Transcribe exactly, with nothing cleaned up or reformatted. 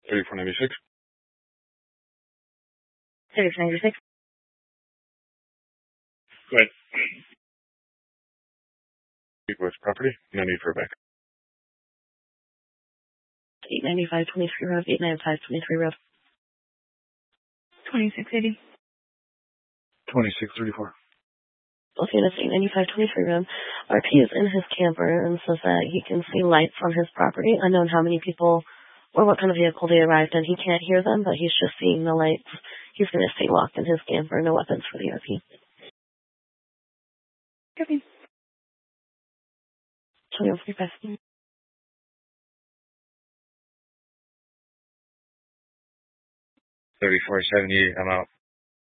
thirty-four ninety-six. thirty-four ninety-six. Go ahead. What's property? No need for a back. eight ninety-five twenty-three Road, eight ninety-five twenty-three Road. twenty-six eighty. twenty-six thirty-four. Los Angeles, eight ninety-five twenty-three Road. R P is in his camper and says that he can see lights on his property. Unknown how many people or what kind of vehicle they arrived in. He can't hear them, but he's just seeing the lights. He's going to stay locked in his camper. No weapons for the R P. Copy. twenty-one forty-five. thirty-four seventy-eight, I'm out.